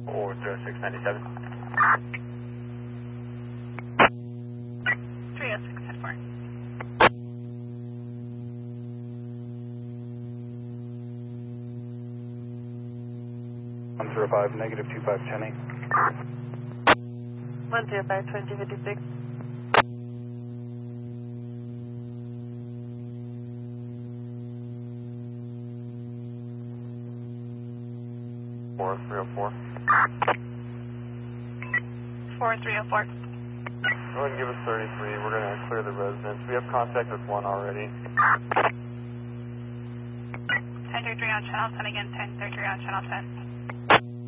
40697. 306 10-4. 105, negative 2510. 105 2056. 4304. 4304. Go ahead and give us 33. We're going to clear the residence. We have contact with one already. 1033 on channel 10 again, 1033 on channel 10.